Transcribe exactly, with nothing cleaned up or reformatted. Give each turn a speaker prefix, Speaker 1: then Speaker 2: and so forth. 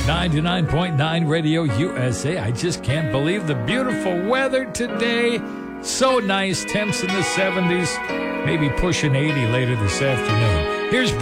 Speaker 1: ninety-nine point nine Radio U S A. I just can't believe the beautiful weather today. So nice. Temps in the seventies, maybe pushing eighty later this afternoon. Here's